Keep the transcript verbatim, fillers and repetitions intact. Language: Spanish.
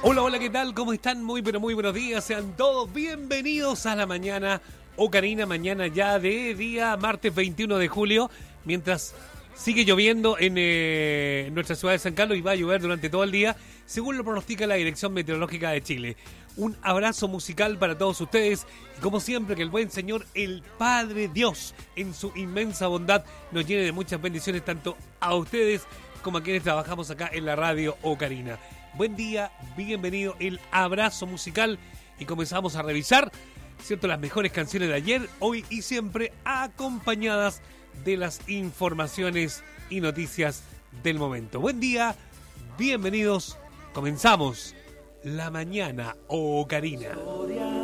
Hola, hola, ¿qué tal? ¿Cómo están? Muy, pero muy buenos días. Sean todos bienvenidos a la mañana Ocarina, mañana ya de día martes veintiuno de julio, mientras sigue lloviendo en eh, nuestra ciudad de San Carlos y va a llover durante todo el día, según lo pronostica la Dirección Meteorológica de Chile. Un abrazo musical para todos ustedes y como siempre que el buen Señor, el Padre Dios, en su inmensa bondad, nos llene de muchas bendiciones tanto a ustedes como a quienes trabajamos acá en la radio Ocarina. Buen día, bienvenido, el abrazo musical y comenzamos a revisar, ¿cierto?, las mejores canciones de ayer, hoy y siempre acompañadas de las informaciones y noticias del momento. Buen día, bienvenidos, comenzamos la mañana Ocarina.